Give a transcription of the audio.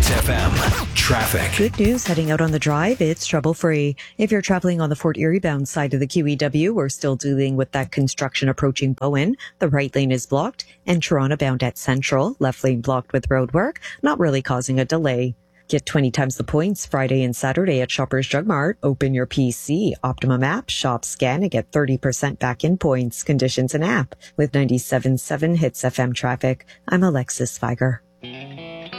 Hits FM traffic. Good news heading out on the drive. It's trouble-free. If you're traveling on the Fort Erie bound side of the QEW, we're still dealing with that construction approaching Bowen. The right lane is blocked, and Toronto bound at Central. Left lane blocked with roadwork, not really causing a delay. Get 20 times the points Friday and Saturday at Shoppers Drug Mart. Open your PC, Optimum app, shop, scan, and get 30% back in points. Conditions and app. With 97.7 Hits FM traffic, I'm Alexis Feiger.